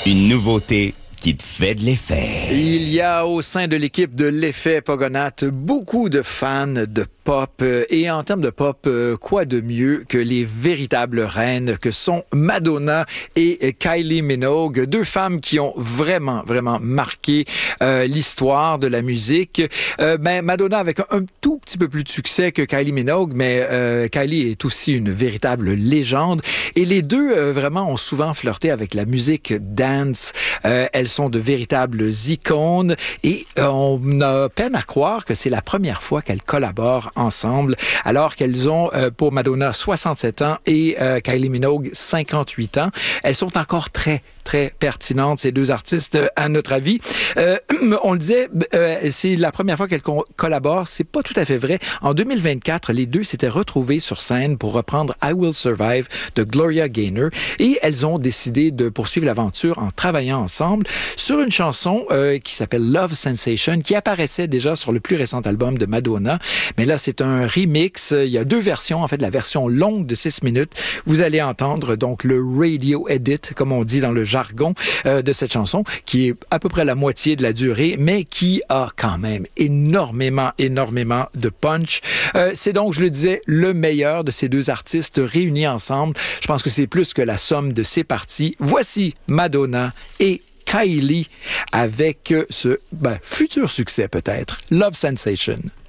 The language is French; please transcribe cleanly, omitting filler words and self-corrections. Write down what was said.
Une nouveauté qui te fait de l'effet. Il y a au sein de l'équipe de l'Effet Pogonath beaucoup de fans de pop. Et en termes de pop, quoi de mieux que les véritables reines que sont Madonna et Kylie Minogue, deux femmes qui ont vraiment marqué l'histoire de la musique. Madonna avec un tout petit peu plus de succès que Kylie Minogue, mais Kylie est aussi une véritable légende. Et les deux vraiment ont souvent flirté avec la musique dance. Elles sont de véritables icônes et on a peine à croire que c'est la première fois qu'elles collaborent ensemble, alors qu'elles ont, pour Madonna, 67 ans et Kylie Minogue, 58 ans. Elles sont encore très pertinentes, ces deux artistes, à notre avis. On le disait, c'est la première fois qu'elles collaborent. C'est pas tout à fait vrai. En 2024, les deux s'étaient retrouvées sur scène pour reprendre I Will Survive de Gloria Gaynor et elles ont décidé de poursuivre l'aventure en travaillant ensemble sur une chanson qui s'appelle Love Sensation, qui apparaissait déjà sur le plus récent album de Madonna. Mais là, c'est un remix. Il y a deux versions, en fait, la version longue de 6 minutes. Vous allez entendre donc le radio edit, comme on dit dans le jargon de cette chanson, qui est à peu près la moitié de la durée, mais qui a quand même énormément de punch. C'est donc, je le disais, le meilleur de ces deux artistes réunis ensemble. Je pense que c'est plus que la somme de ces parties. Voici Madonna et Kylie avec ce futur succès peut-être, Love Sensation.